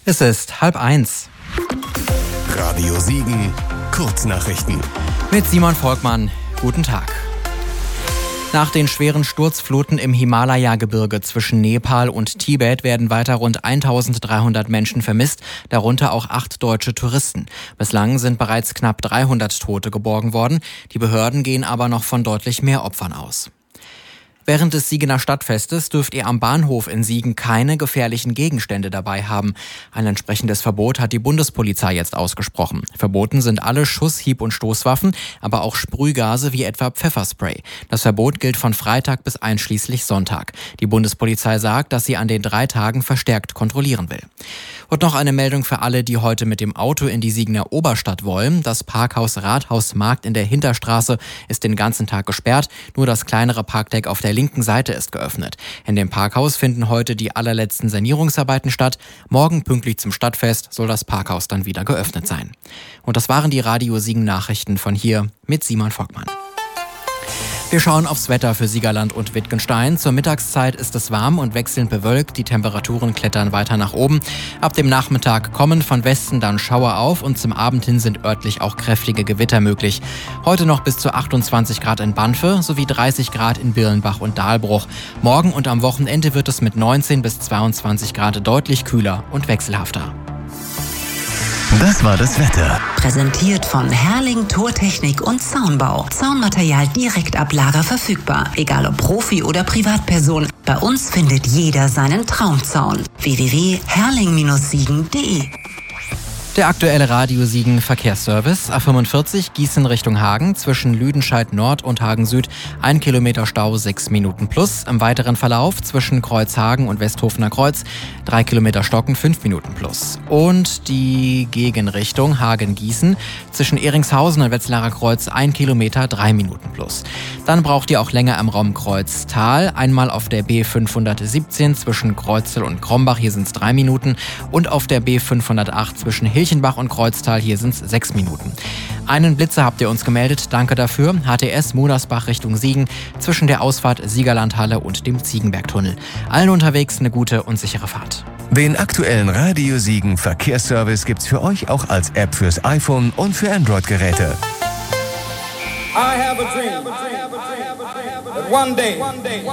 Es ist 12:30. Radio Siegen, Kurznachrichten. Mit Simon Volkmann. Guten Tag. Nach den schweren Sturzfluten im Himalaya-Gebirge zwischen Nepal und Tibet werden weiter rund 1300 Menschen vermisst, darunter auch 8 deutsche Touristen. Bislang sind bereits knapp 300 Tote geborgen worden. Die Behörden gehen aber noch von deutlich mehr Opfern aus. Während des Siegener Stadtfestes dürft ihr am Bahnhof in Siegen keine gefährlichen Gegenstände dabei haben. Ein entsprechendes Verbot hat die Bundespolizei jetzt ausgesprochen. Verboten sind alle Schuss-, Hieb- und Stoßwaffen, aber auch Sprühgase wie etwa Pfefferspray. Das Verbot gilt von Freitag bis einschließlich Sonntag. Die Bundespolizei sagt, dass sie an den 3 Tagen verstärkt kontrollieren will. Und noch eine Meldung für alle, die heute mit dem Auto in die Siegener Oberstadt wollen. Das Parkhaus Rathausmarkt in der Hinterstraße ist den ganzen Tag gesperrt. Nur das kleinere Parkdeck auf der linken Seite ist geöffnet. In dem Parkhaus finden heute die allerletzten Sanierungsarbeiten statt. Morgen pünktlich zum Stadtfest soll das Parkhaus dann wieder geöffnet sein. Und das waren die Radio Siegen Nachrichten von hier mit Simon Volkmann. Wir schauen aufs Wetter für Siegerland und Wittgenstein. Zur Mittagszeit ist es warm und wechselnd bewölkt. Die Temperaturen klettern weiter nach oben. Ab dem Nachmittag kommen von Westen dann Schauer auf und zum Abend hin sind örtlich auch kräftige Gewitter möglich. Heute noch bis zu 28 Grad in Banfe sowie 30 Grad in Birlenbach und Dahlbruch. Morgen und am Wochenende wird es mit 19 bis 22 Grad deutlich kühler und wechselhafter. Das war das Wetter. Präsentiert von Herrling Tortechnik und Zaunbau. Zaunmaterial direkt ab Lager verfügbar. Egal ob Profi oder Privatperson. Bei uns findet jeder seinen Traumzaun. www.herrling-siegen.de. Der aktuelle Radio Siegen Verkehrsservice. A45 Gießen Richtung Hagen zwischen Lüdenscheid Nord und Hagen Süd 1 Kilometer Stau 6 Minuten plus. Im weiteren Verlauf zwischen Kreuzhagen und Westhofener Kreuz 3 Kilometer Stocken 5 Minuten plus. Und die Gegenrichtung Hagen-Gießen zwischen Eringshausen und Wetzlarer Kreuz 1 Kilometer 3 Minuten plus. Dann braucht ihr auch länger im Raum Kreuztal. Einmal auf der B517 zwischen Kreuzel und Krombach, hier sind es 3 Minuten. Und auf der B508 zwischen Hilchenbach und Kreuztal, hier sind es 6 Minuten. Einen Blitzer habt ihr uns gemeldet, danke dafür. HTS Modersbach Richtung Siegen zwischen der Ausfahrt Siegerlandhalle und dem Ziegenbergtunnel. Allen unterwegs eine gute und sichere Fahrt. Den aktuellen Radio Siegen Verkehrsservice gibt's für euch auch als App fürs iPhone und für Android-Geräte. I have a dream that one day